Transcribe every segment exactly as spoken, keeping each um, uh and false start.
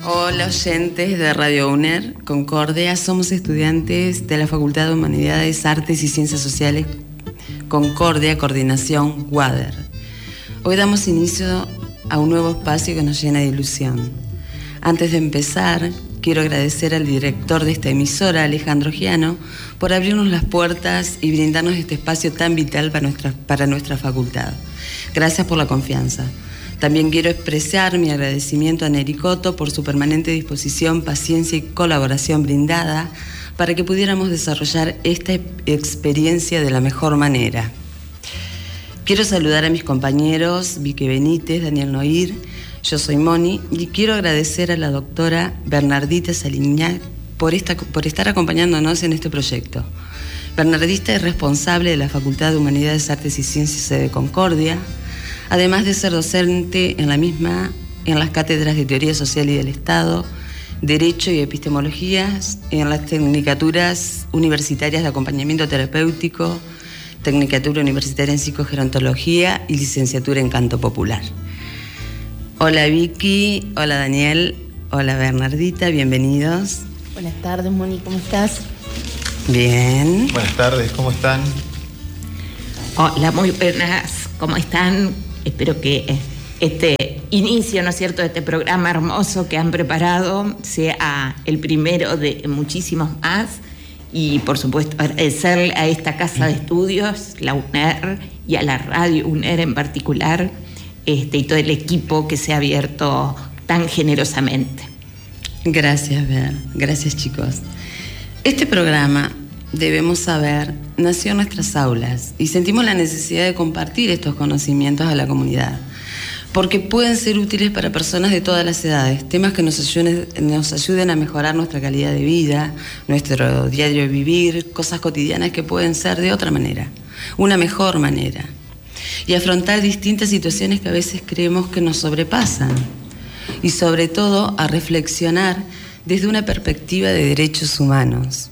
Hola oyentes de Radio UNER, Concordia, somos estudiantes de la Facultad de Humanidades, Artes y Ciencias Sociales, Concordia, Coordinación, W A D E R. Hoy damos inicio a un nuevo espacio que nos llena de ilusión. Antes de empezar, quiero agradecer al director de esta emisora, Alejandro Giano, por abrirnos las puertas y brindarnos este espacio tan vital para nuestra, para nuestra facultad. Gracias por la confianza. También quiero expresar mi agradecimiento a Nericoto por su permanente disposición, paciencia y colaboración brindada para que pudiéramos desarrollar esta experiencia de la mejor manera. Quiero saludar a mis compañeros Vicky Benítez, Daniel Noir, yo soy Moni, y quiero agradecer a la doctora Bernardita Saliñac por, esta, por estar acompañándonos en este proyecto. Bernardita es responsable de la Facultad de Humanidades, Artes y Ciencias de Concordia, además de ser docente en la misma, en las cátedras de Teoría Social y del Estado, Derecho y Epistemologías, en las tecnicaturas universitarias de acompañamiento terapéutico, Tecnicatura Universitaria en Psicogerontología y Licenciatura en Canto Popular. Hola Vicky, hola Daniel, hola Bernardita, bienvenidos. Buenas tardes, Moni, ¿cómo estás? Bien. Buenas tardes, ¿cómo están? Hola, muy buenas, ¿cómo están? Espero que este inicio, ¿no es cierto?, de este programa hermoso que han preparado sea el primero de muchísimos más. Y, por supuesto, agradecerle a esta casa de estudios, la UNER, y a la radio UNER en particular, este, y todo el equipo que se ha abierto tan generosamente. Gracias, Ver. Gracias, chicos. Este programa, debemos saber, nació en nuestras aulas y sentimos la necesidad de compartir estos conocimientos a la comunidad, porque pueden ser útiles para personas de todas las edades, temas que nos ayuden, nos ayuden a mejorar nuestra calidad de vida, nuestro diario vivir, cosas cotidianas que pueden ser de otra manera, una mejor manera, y afrontar distintas situaciones que a veces creemos que nos sobrepasan, y sobre todo a reflexionar desde una perspectiva de derechos humanos.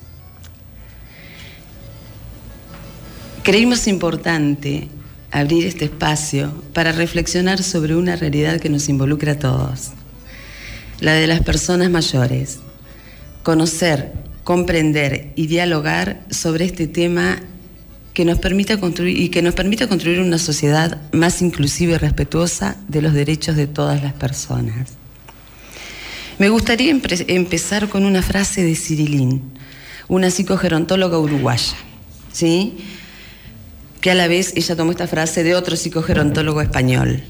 Creímos importante abrir este espacio para reflexionar sobre una realidad que nos involucra a todos, la de las personas mayores. Conocer, comprender y dialogar sobre este tema que nos permita construir y que nos permita construir una sociedad más inclusiva y respetuosa de los derechos de todas las personas. Me gustaría empe- empezar con una frase de Cirilín, una psicogerontóloga uruguaya, ¿sí?, que a la vez ella tomó esta frase de otro psicogerontólogo español.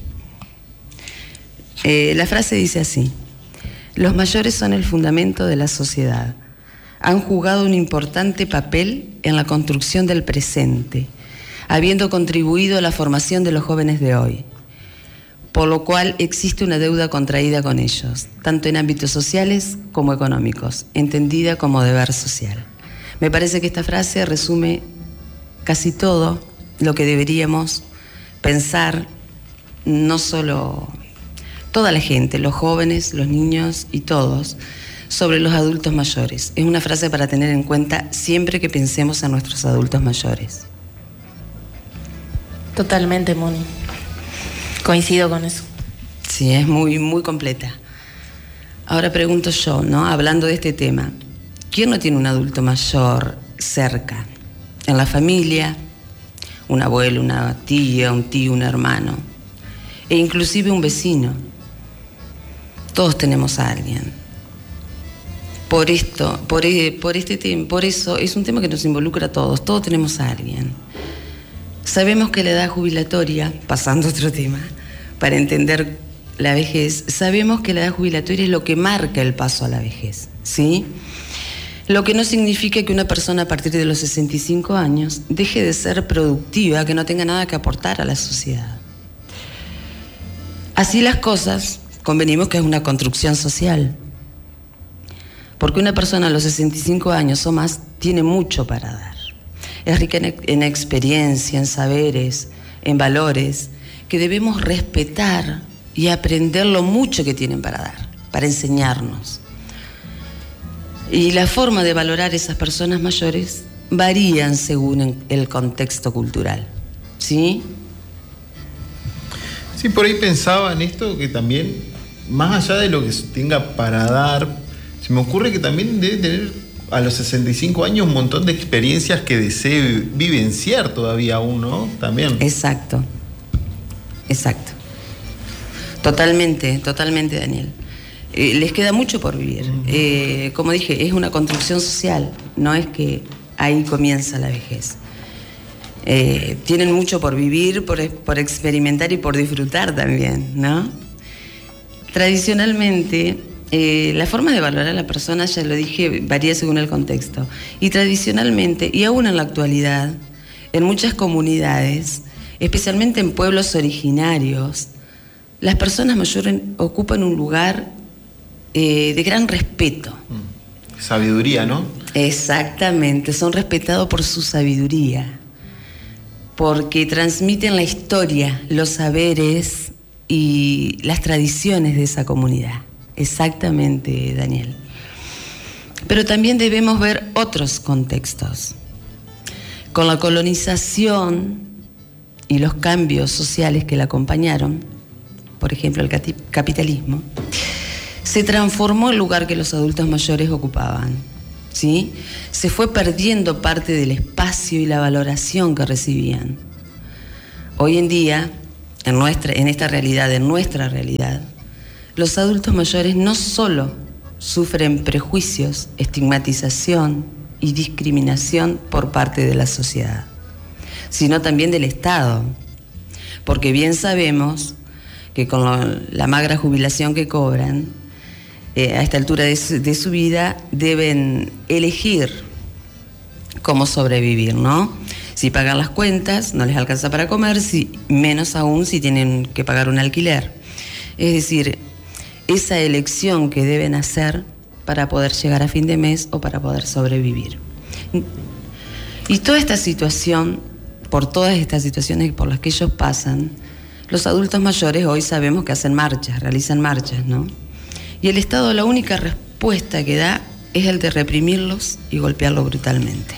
Eh, la frase dice así: los mayores son el fundamento de la sociedad. Han jugado un importante papel en la construcción del presente, habiendo contribuido a la formación de los jóvenes de hoy, por lo cual existe una deuda contraída con ellos, tanto en ámbitos sociales como económicos, entendida como deber social. Me parece que esta frase resume casi todo lo que deberíamos pensar, no solo toda la gente, los jóvenes, los niños y todos, sobre los adultos mayores. Es una frase para tener en cuenta siempre que pensemos en nuestros adultos mayores. Totalmente, Moni. Coincido con eso. Sí, es muy, muy completa. Ahora pregunto yo, ¿no? Hablando de este tema, ¿quién no tiene un adulto mayor cerca? En la familia, un abuelo, una tía, un tío, un hermano, e inclusive un vecino. Todos tenemos a alguien. Por esto, por, por este tema, por eso es un tema que nos involucra a todos. Todos tenemos a alguien. Sabemos que la edad jubilatoria, pasando a otro tema, para entender la vejez, sabemos que la edad jubilatoria es lo que marca el paso a la vejez, ¿sí? Lo que no significa que una persona a partir de los sesenta y cinco años deje de ser productiva, que no tenga nada que aportar a la sociedad. Así las cosas, convenimos que es una construcción social, porque una persona a los sesenta y cinco años o más tiene mucho para dar. Es rica en, en experiencia, en saberes, en valores, que debemos respetar y aprender lo mucho que tienen para dar, para enseñarnos. Y la forma de valorar esas personas mayores varían según el contexto cultural, ¿sí? Sí, por ahí pensaba en esto, que también más allá de lo que tenga para dar, se me ocurre que también debe tener a los sesenta y cinco años un montón de experiencias que desee vivenciar todavía aún, ¿no? También. Exacto, exacto. Totalmente, totalmente, Daniel. Eh, les queda mucho por vivir. Uh-huh. Eh, como dije, es una construcción social, no es que ahí comienza la vejez. Eh, tienen mucho por vivir, por, por experimentar y por disfrutar también, ¿no? Tradicionalmente, eh, la forma de valorar a la persona, ya lo dije, varía según el contexto. Y tradicionalmente, y aún en la actualidad, en muchas comunidades, especialmente en pueblos originarios, las personas mayores ocupan un lugar eh, de gran respeto. Sabiduría, ¿no? Exactamente, son respetados por su sabiduría, porque transmiten la historia, los saberes y las tradiciones de esa comunidad. Exactamente, Daniel. Pero también debemos ver otros contextos. Con la colonización y los cambios sociales que la acompañaron, por ejemplo el capitalismo, se transformó el lugar que los adultos mayores ocupaban, ¿sí? Se fue perdiendo parte del espacio y la valoración que recibían. Hoy en día, en, nuestra, en esta realidad, en nuestra realidad, los adultos mayores no solo sufren prejuicios, estigmatización y discriminación por parte de la sociedad, sino también del Estado, porque bien sabemos que con lo, la magra jubilación que cobran, eh, a esta altura de su, de su vida, deben elegir cómo sobrevivir, ¿no? Si pagan las cuentas, no les alcanza para comer, si, menos aún si tienen que pagar un alquiler. Es decir, esa elección que deben hacer para poder llegar a fin de mes o para poder sobrevivir. Y toda esta situación, por todas estas situaciones por las que ellos pasan, los adultos mayores hoy sabemos que hacen marchas, realizan marchas, ¿no? Y el Estado, la única respuesta que da es el de reprimirlos y golpearlos brutalmente.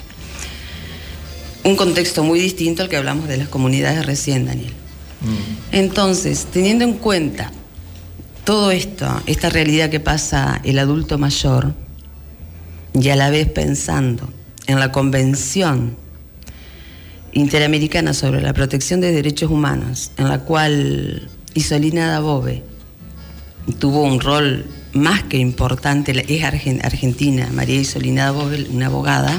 Un contexto muy distinto al que hablamos de las comunidades recién, Daniel. Mm. Entonces, teniendo en cuenta todo esto, esta realidad que pasa el adulto mayor, y a la vez pensando en la Convención Interamericana sobre la Protección de Derechos Humanos, en la cual Isolina Dabove tuvo un rol más que importante, es argentina, María Isolina Dabove, una abogada,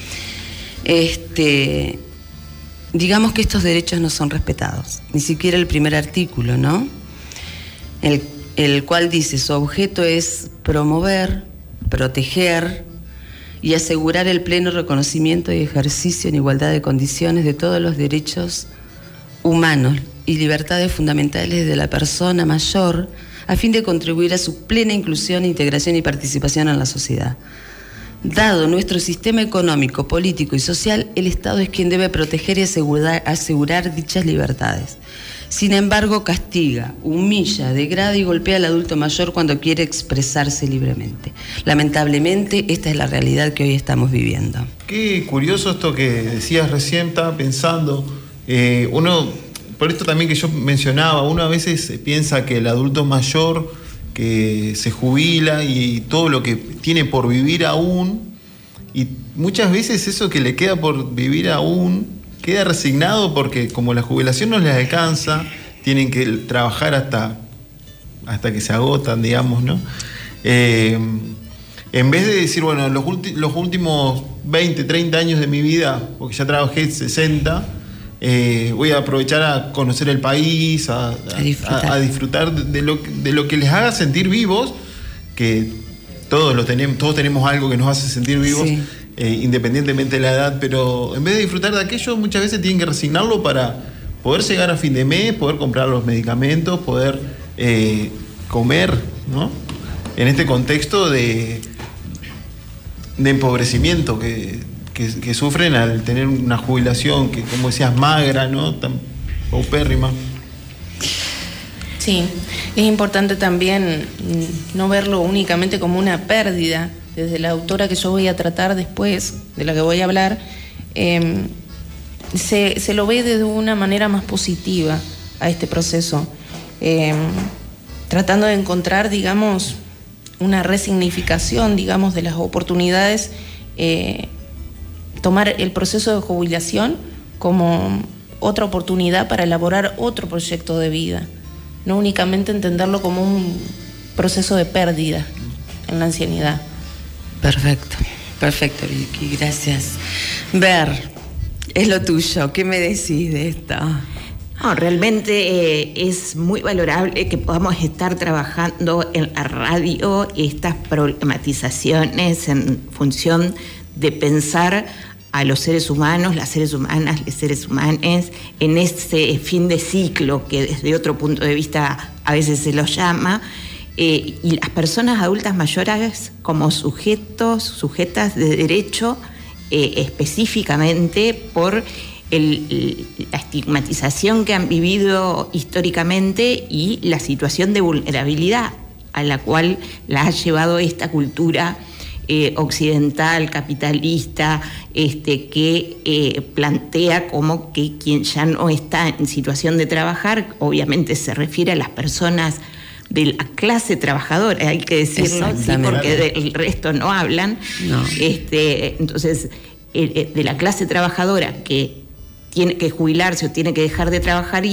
este, digamos que estos derechos no son respetados, ni siquiera el primer artículo, ¿no? El, el cual dice, su objeto es promover, proteger y asegurar el pleno reconocimiento y ejercicio en igualdad de condiciones de todos los derechos humanos y libertades fundamentales de la persona mayor, a fin de contribuir a su plena inclusión, integración y participación en la sociedad. Dado nuestro sistema económico, político y social, el Estado es quien debe proteger y asegurar, asegurar dichas libertades. Sin embargo, castiga, humilla, degrada y golpea al adulto mayor cuando quiere expresarse libremente. Lamentablemente, esta es la realidad que hoy estamos viviendo. Qué curioso esto que decías recién, estaba pensando, eh, uno, por esto también que yo mencionaba, uno a veces piensa que el adulto mayor que se jubila y todo lo que tiene por vivir aún, y muchas veces eso que le queda por vivir aún queda resignado porque como la jubilación no les alcanza, tienen que trabajar hasta, hasta que se agotan, digamos, ¿no? Eh, en vez de decir, bueno, los, ulti- los últimos veinte, treinta años de mi vida, porque ya trabajé sesenta, eh, voy a aprovechar a conocer el país, a, a, a disfrutar, a, a disfrutar de, lo, de lo que les haga sentir vivos, que todos, lo tenemos, todos tenemos algo que nos hace sentir vivos. Sí. Eh, independientemente de la edad, pero en vez de disfrutar de aquello, muchas veces tienen que resignarlo para poder llegar a fin de mes, poder comprar los medicamentos, poder eh, comer, ¿no? En este contexto de, de empobrecimiento que, que, que sufren al tener una jubilación que, como decías, magra, ¿no? Tan paupérrima. Sí, es importante también no verlo únicamente como una pérdida. Desde la autora que yo voy a tratar después, de la que voy a hablar, eh, se, se lo ve de una manera más positiva a este proceso. Eh, tratando de encontrar, digamos, una resignificación, digamos, de las oportunidades, eh, tomar el proceso de jubilación como otra oportunidad para elaborar otro proyecto de vida, no únicamente entenderlo como un proceso de pérdida en la ancianidad. Perfecto, perfecto, Vicky, gracias. Ver, es lo tuyo, ¿qué me decís de esto? No, realmente eh, es muy valorable que podamos estar trabajando en la radio estas problematizaciones en función de pensar a los seres humanos, las seres humanas, los seres humanos, en este fin de ciclo que desde otro punto de vista a veces se los llama, eh, y las personas adultas mayores como sujetos, sujetas de derecho, eh, específicamente por el, la estigmatización que han vivido históricamente y la situación de vulnerabilidad a la cual la ha llevado esta cultura Eh, occidental, capitalista, este, que eh, plantea como que quien ya no está en situación de trabajar, obviamente se refiere a las personas de la clase trabajadora, hay que decirlo, sí, porque del resto no hablan. No. Este, entonces, eh, de la clase trabajadora que tiene que jubilarse o tiene que dejar de trabajar y